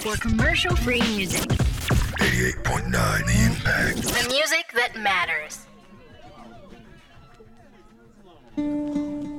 for commercial-free music. 88.9 The Impact. The music that matters.